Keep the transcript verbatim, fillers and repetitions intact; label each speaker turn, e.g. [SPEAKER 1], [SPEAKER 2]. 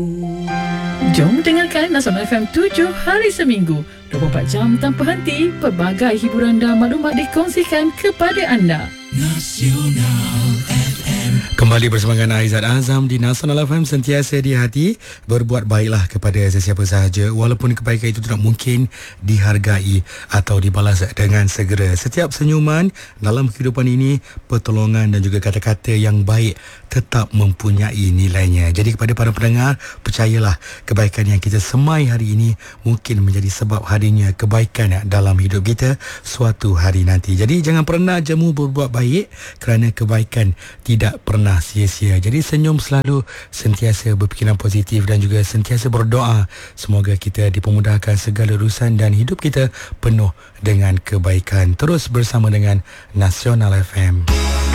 [SPEAKER 1] Jom dengarkan Nasional F M tujuh hari seminggu, dua puluh empat jam tanpa henti. Pelbagai hiburan dan maklumat dikongsikan kepada anda. Nasional F M.
[SPEAKER 2] Kembali bersama dengan Aizat Azam di Nasional F M, sentiasa di hati. Berbuat baiklah kepada sesiapa sahaja, walaupun kebaikan itu tidak mungkin dihargai atau dibalas dengan segera. Setiap senyuman dalam kehidupan ini, pertolongan dan juga kata-kata yang baik tetap mempunyai nilainya. Jadi kepada para pendengar, percayalah, kebaikan yang kita semai hari ini mungkin menjadi sebab hadirnya kebaikan dalam hidup kita suatu hari nanti. Jadi jangan pernah jemu berbuat baik, kerana kebaikan tidak pernah sia-sia. Jadi senyum selalu, sentiasa berfikiran positif dan juga sentiasa berdoa semoga kita dipermudahkan segala urusan dan hidup kita penuh dengan kebaikan. Terus bersama dengan Nasional F M.